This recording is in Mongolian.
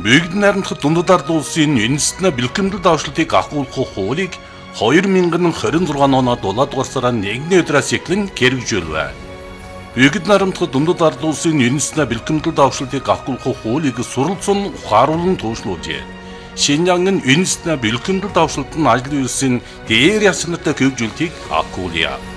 Бүгд найрамдах дундад ард улсын үндэстний бэлтгэмдэл давшлтыг агуулгах хуулийг 2026 оноо 7 дугаар сарын 1-ний өдрөөс эхлэн хэрэгжүүлвэ. Бүгд найрамдах дундад ард улсын үндэстний бэлтгэмдэл давшлтыг агуулгах хуулийг суралцсан ухааруулан туушлуулжээ. Шинжаангийн үндэстний бэлтгэмдэл давшлт нь ажлын үйлсийн дээр ясантай хөгжүүлтийг агуулъя.